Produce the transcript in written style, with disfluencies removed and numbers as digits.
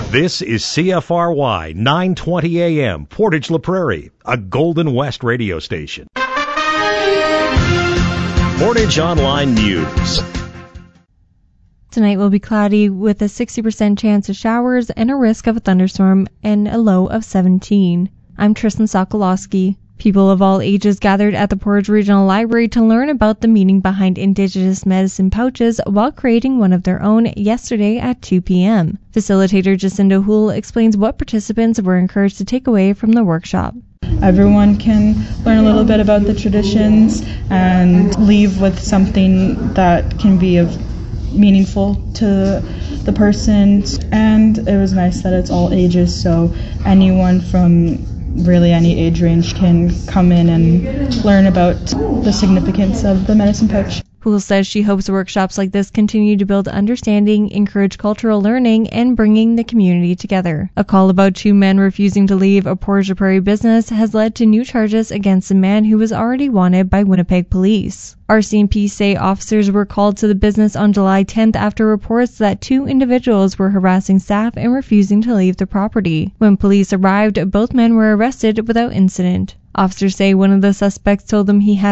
This is CFRY 920 AM, Portage La Prairie, a Golden West radio station. Portage Online News. Tonight will be cloudy with a 60% chance of showers and a risk of a thunderstorm and a low of 17. I'm Tristan Sokolowski. People of all ages gathered at the Portage Regional Library to learn about the meaning behind Indigenous medicine pouches while creating one of their own yesterday at 2 p.m. Facilitator Jacinda Houle explains what participants were encouraged to take away from the workshop. Everyone can learn a little bit about the traditions and leave with something that can be meaningful to the person. And it was nice that it's all ages, so anyone from really any age range can come in and learn about the significance of the medicine pouch. Houle says she hopes workshops like this continue to build understanding, encourage cultural learning, and bringing the community together. A call about 2 men refusing to leave a Portage La Prairie business has led to new charges against a man who was already wanted by Winnipeg police. RCMP say officers were called to the business on July 10th after reports that 2 individuals were harassing staff and refusing to leave the property. When police arrived, both men were arrested without incident. Officers say one of the suspects told them he had